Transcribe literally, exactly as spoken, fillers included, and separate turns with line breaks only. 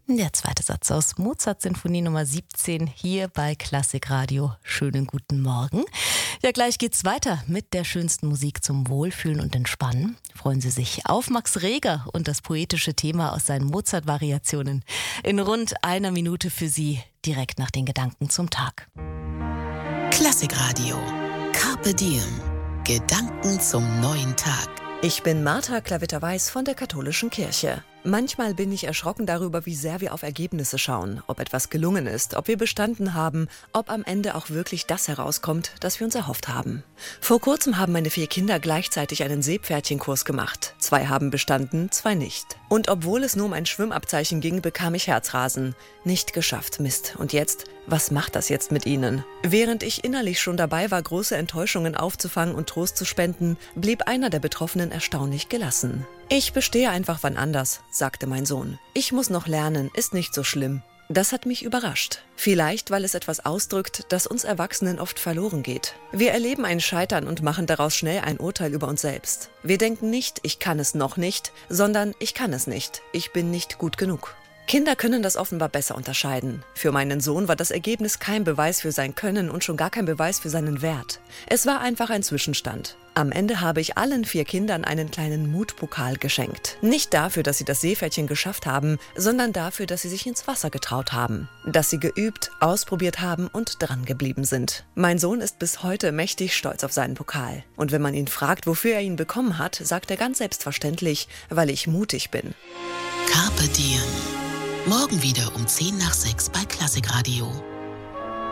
Der zweite Satz aus Mozart Sinfonie Nummer siebzehn hier bei Klassikradio. Schönen guten Morgen. Ja, gleich geht's weiter mit der schönsten Musik zum Wohlfühlen und Entspannen. Freuen Sie sich auf Max Reger und das poetische Thema aus seinen Mozart-Variationen in rund einer Minute für Sie, direkt nach den Gedanken zum Tag.
Klassikradio. Carpe Diem. Gedanken zum neuen Tag.
Ich bin Martha Klavitter-Weiß von der Katholischen Kirche. Manchmal bin ich erschrocken darüber, wie sehr wir auf Ergebnisse schauen, ob etwas gelungen ist, ob wir bestanden haben, ob am Ende auch wirklich das herauskommt, das wir uns erhofft haben. Vor kurzem haben meine vier Kinder gleichzeitig einen Seepferdchenkurs gemacht. Zwei haben bestanden, zwei nicht. Und obwohl es nur um ein Schwimmabzeichen ging, bekam ich Herzrasen. Nicht geschafft, Mist. Und jetzt? Was macht das jetzt mit ihnen? Während ich innerlich schon dabei war, große Enttäuschungen aufzufangen und Trost zu spenden, blieb einer der Betroffenen erstaunlich gelassen. Ich bestehe einfach wann anders, sagte mein Sohn. Ich muss noch lernen, ist nicht so schlimm. Das hat mich überrascht. Vielleicht, weil es etwas ausdrückt, das uns Erwachsenen oft verloren geht. Wir erleben ein Scheitern und machen daraus schnell ein Urteil über uns selbst. Wir denken nicht, ich kann es noch nicht, sondern ich kann es nicht, ich bin nicht gut genug. Kinder können das offenbar besser unterscheiden. Für meinen Sohn war das Ergebnis kein Beweis für sein Können und schon gar kein Beweis für seinen Wert. Es war einfach ein Zwischenstand. Am Ende habe ich allen vier Kindern einen kleinen Mutpokal geschenkt. Nicht dafür, dass sie das Seepferdchen geschafft haben, sondern dafür, dass sie sich ins Wasser getraut haben. Dass sie geübt, ausprobiert haben und dran geblieben sind. Mein Sohn ist bis heute mächtig stolz auf seinen Pokal. Und wenn man ihn fragt, wofür er ihn bekommen hat, sagt er ganz selbstverständlich, weil ich mutig bin.
Carpe Diem. Morgen wieder um zehn nach sechs bei Klassikradio.